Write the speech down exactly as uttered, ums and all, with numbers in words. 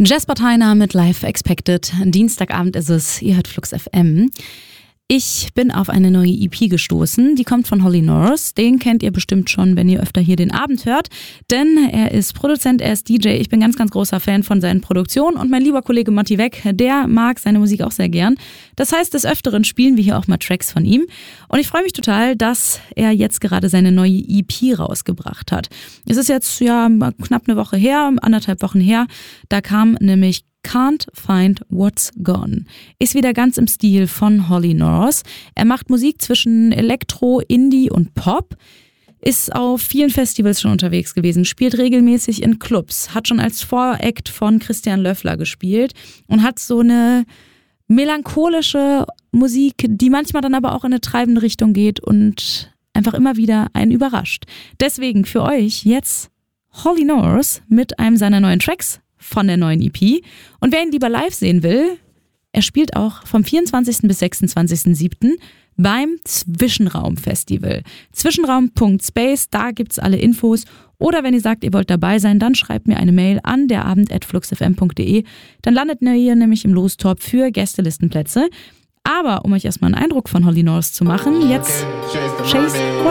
Jasper Tyner mit Life Expected. Dienstagabend ist es, ihr hört Flux F M. Ich bin auf eine neue E P gestoßen, die kommt von Holly Norris. Den kennt ihr bestimmt schon, wenn ihr öfter hier den Abend hört, denn er ist Produzent, er ist D J. Ich bin ganz, ganz großer Fan von seinen Produktionen und mein lieber Kollege Matti Weck, der mag seine Musik auch sehr gern. Das heißt, des Öfteren spielen wir hier auch mal Tracks von ihm und ich freue mich total, dass er jetzt gerade seine neue E P rausgebracht hat. Es ist jetzt ja knapp eine Woche her, anderthalb Wochen her, da kam nämlich Can't Find What's Gone. Ist wieder ganz im Stil von Holly Norris. Er macht Musik zwischen Elektro, Indie und Pop. Ist auf vielen Festivals schon unterwegs gewesen, spielt regelmäßig in Clubs, hat schon als Voract von Christian Löffler gespielt und hat so eine melancholische Musik, die manchmal dann aber auch in eine treibende Richtung geht und einfach immer wieder einen überrascht. Deswegen für euch jetzt Holly Norris mit einem seiner neuen Tracks von der neuen E P. Und wer ihn lieber live sehen will, er spielt auch vom vierundzwanzigsten bis sechsundzwanzigsten siebten beim Zwischenraum-Festival. Zwischenraum Punkt space, da gibt's alle Infos. Oder wenn ihr sagt, ihr wollt dabei sein, dann schreibt mir eine Mail an derabend at fluxfm punkt de. Dann landet ihr nämlich im Lostop für Gästelistenplätze. Aber um euch erstmal einen Eindruck von Holly Norris zu machen, jetzt Chase